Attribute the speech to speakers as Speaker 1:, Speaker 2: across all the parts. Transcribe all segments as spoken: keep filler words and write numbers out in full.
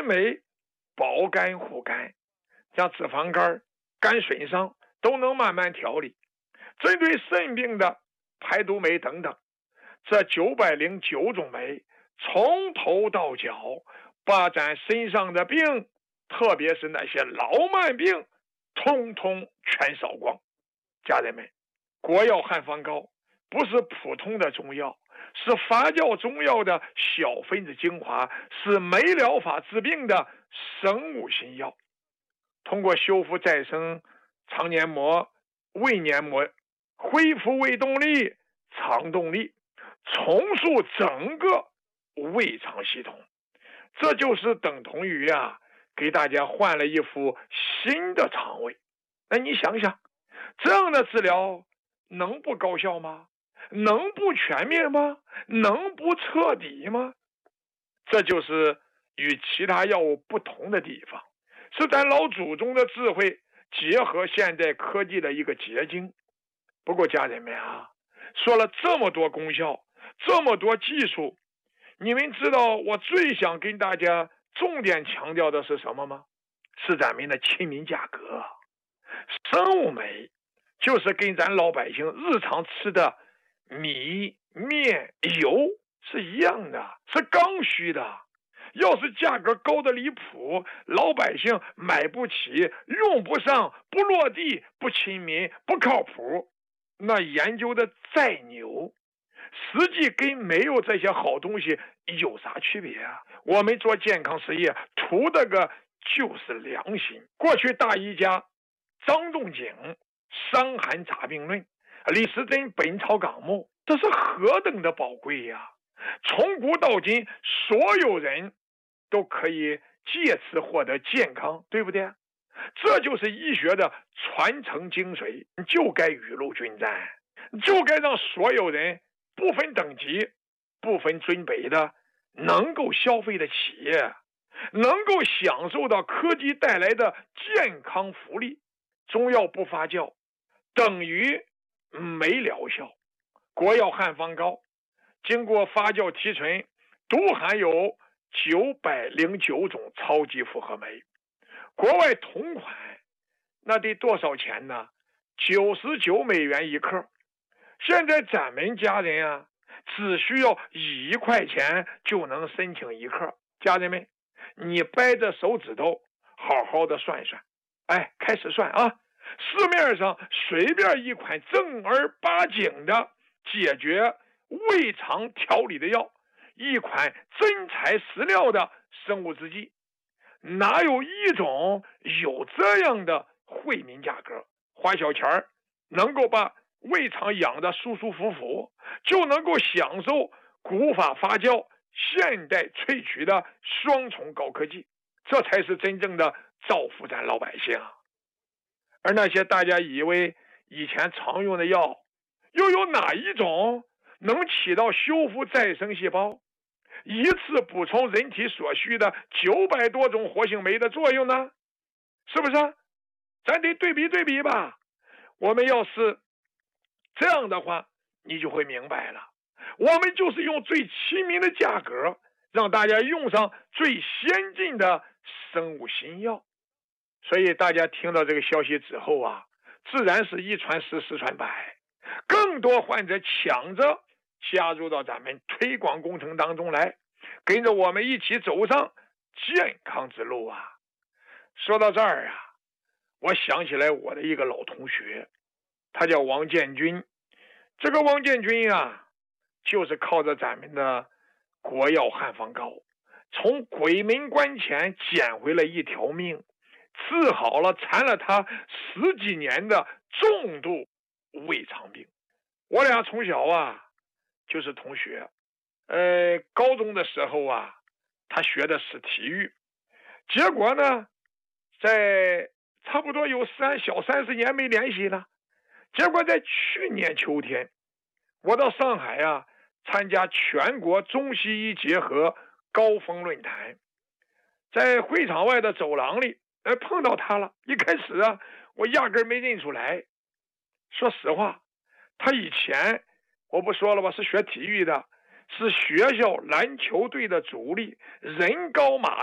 Speaker 1: 鲜酶保肝护肝，像脂肪肝、肝损伤都能慢慢调理。针对肾病的排毒酶等等，这九百零九种酶从头到脚把咱身上的病，特别是那些老慢病通通全扫光。家人们，国药汉方膏不是普通的中药，是发酵中药的小分子精华，是没疗法治病的生物新药。通过修复再生肠黏膜、胃黏膜，恢复胃动力、肠动力，重塑整个胃肠系统，这就是等同于啊，给大家换了一副新的肠胃。那你想想，这样的治疗能不高效吗？能不全面吗？能不彻底吗？这就是与其他药物不同的地方，是咱老祖宗的智慧结合现代科技的一个结晶。不过家人们啊，说了这么多功效，这么多技术，你们知道我最想跟大家重点强调的是什么吗？是咱们的亲民价格。生物酶就是跟咱老百姓日常吃的米、面、油是一样的，是刚需的。要是价格高的离谱，老百姓买不起、用不上、不落地、不亲民、不靠谱，那研究的再牛，实际跟没有这些好东西有啥区别啊？我们做健康事业图的个就是良心。过去大医家张仲景《伤寒杂病论》，李时珍《本草纲目》，这是何等的宝贵呀！从古到今，所有人都可以借此获得健康，对不对？这就是医学的传承精髓，就该雨露均沾，就该让所有人不分等级、不分尊卑的能够消费得起，能够享受到科技带来的健康福利。中药不发酵等于没疗效。国药汉方膏经过发酵提纯，独含有九百零九种超级复合酶。国外同款那得多少钱呢？九十九美元一克。现在咱们家人啊，只需要一块钱就能申请一克。家人们，你掰着手指头好好的算算，哎，开始算啊！市面上随便一款正儿八经的解决胃肠调理的药，一款真材实料的生物制剂，哪有一种有这样的惠民价格，花小钱儿能够把胃肠养得舒舒服服，就能够享受古法发酵现代萃取的双重高科技，这才是真正的造福咱老百姓。而那些大家以为以前常用的药，又有哪一种能起到修复再生细胞，一次补充人体所需的九百多种活性酶的作用呢？是不是？咱得对比对比吧。我们要是这样的话，你就会明白了，我们就是用最亲民的价格，让大家用上最先进的生物新药。所以大家听到这个消息之后啊，自然是一传十，十传百，更多患者抢着加入到咱们推广工程当中来，跟着我们一起走上健康之路啊。说到这儿啊，我想起来我的一个老同学，他叫王建军。这个王建军啊，就是靠着咱们的国药汉方膏，从鬼门关前捡回了一条命，治好了缠了他十几年的重度胃肠病。我俩从小啊就是同学，呃，高中的时候啊，他学的是体育，结果呢，在差不多有三小三十年没联系了。结果在去年秋天，我到上海啊参加全国中西医结合高峰论坛，在会场外的走廊里呃，碰到他了。一开始啊，我压根没认出来。说实话，他以前我不说了吧，是学体育的，是学校篮球队的主力，人高马大，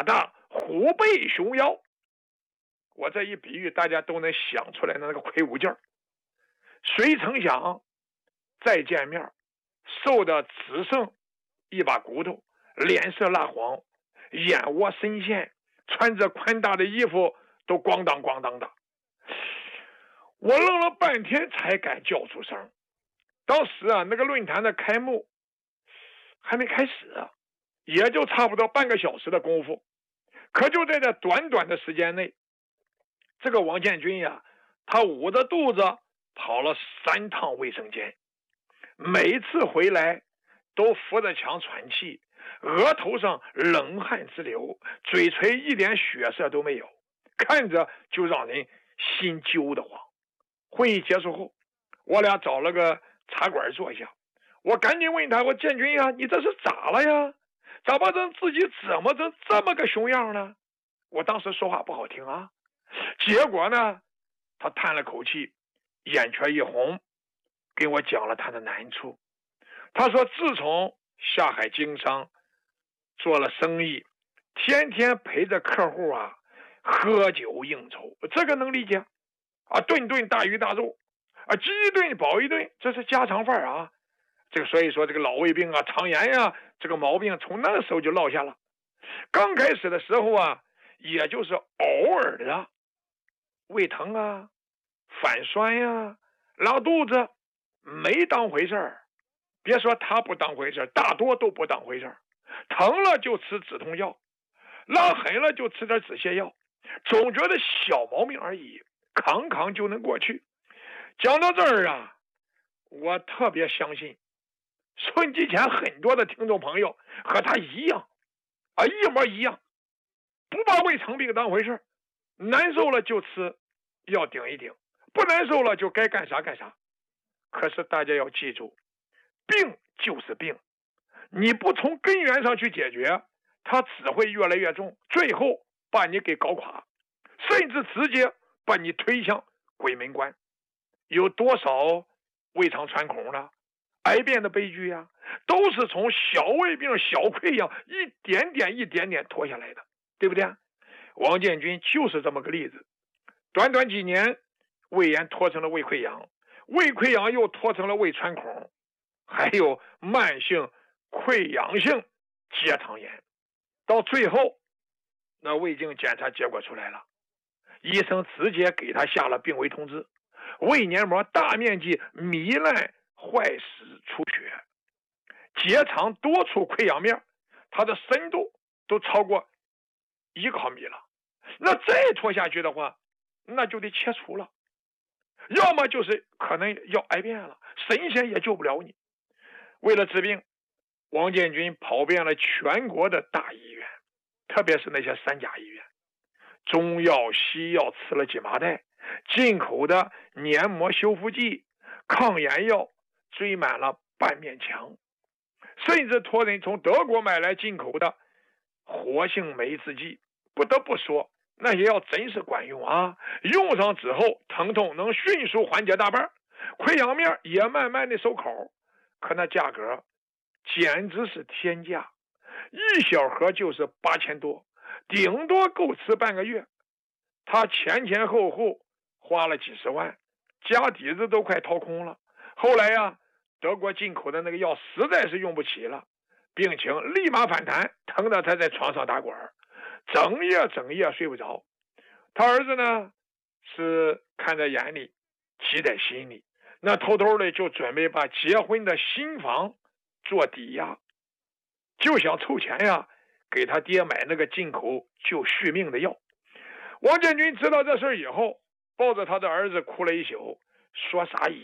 Speaker 1: 虎背熊腰。我这一比喻，大家都能想出来的那个魁梧劲儿。谁曾想再见面，瘦的只剩一把骨头，脸色蜡黄，眼窝深陷，穿着宽大的衣服都咣当咣当的。我愣了半天才敢叫出声。当时啊，那个论坛的开幕还没开始啊，也就差不多半个小时的功夫。可就在这短短的时间内，这个王建军呀，他捂着肚子跑了三趟卫生间，每次回来都扶着墙喘气，额头上冷汗直流，嘴唇一点血色都没有，看着就让人心揪得慌。会议结束后，我俩找了个茶馆坐下，我赶紧问他，我建军呀，你这是咋了呀？咋把成自己怎么成这么个熊样呢？我当时说话不好听啊。结果呢，他叹了口气，眼圈一红，跟我讲了他的难处。他说自从下海经商做了生意，天天陪着客户啊喝酒应酬，这个能理解啊，顿顿大鱼大肉啊，饥一顿饱一顿，这是家常饭啊。这个所以说这个老胃病啊、肠炎呀、啊，这个毛病从那个时候就落下了。刚开始的时候啊，也就是偶尔的胃疼啊、反酸呀、啊、拉肚子，没当回事儿。别说他不当回事儿，大多都不当回事儿。疼了就吃止痛药，拉狠了就吃点止泻药，总觉得小毛病而已，扛扛就能过去。讲到这儿啊，我特别相信收音机前很多的听众朋友和他一样啊，一模一样，不把胃肠病当回事，难受了就吃药顶一顶，不难受了就该干啥干啥。可是大家要记住，病就是病，你不从根源上去解决，它只会越来越重，最后把你给搞垮，甚至直接把你推向鬼门关。有多少胃肠穿孔了、癌变的悲剧呀、啊，都是从小胃病、小溃疡一点点一点点拖下来的，对不对？王建军就是这么个例子，短短几年，胃炎拖成了胃溃疡，胃溃疡又拖成了胃穿孔，还有慢性溃疡性结肠炎。到最后，那胃镜检查结果出来了，医生直接给他下了病危通知，胃黏膜大面积糜烂坏死出血，结肠多处溃疡面，它的深度都超过一个毫米了。那再拖下去的话，那就得切除了，要么就是可能要癌变了，神仙也救不了你。为了治病，王建军跑遍了全国的大医院，特别是那些三甲医院，中药西药吃了几麻袋，进口的黏膜修复剂、抗炎药追满了半面墙，甚至托人从德国买来进口的活性酶制剂。不得不说，那些药真是管用啊！用上之后，疼痛能迅速缓解大半，溃疡面也慢慢的收口。可那价格简直是天价，一小盒就是八千多，顶多够吃半个月。他前前后后花了几十万，家底子都快掏空了。后来呀、啊，德国进口的那个药实在是用不起了，病情立马反弹，疼得他在床上打滚，整夜整夜睡不着。他儿子呢是看在眼里，急在心里，那偷偷的就准备把结婚的新房做抵押，就想凑钱呀，给他爹买那个进口救续命的药。王建军知道这事以后，抱着他的儿子哭了一宿，说啥